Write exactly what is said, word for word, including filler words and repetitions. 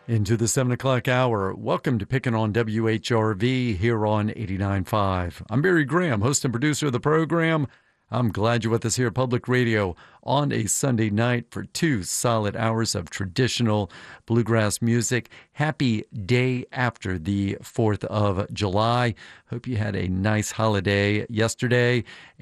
Into the seven o'clock hour. Welcome to Picking on W H R V here on eighty-nine point five. I'm Barry Graham, host and producer of the program. I'm glad you're with us here at Public Radio on a Sunday night for two solid hours of traditional bluegrass music. Happy day after the fourth of July. Hope you had a nice holiday yesterday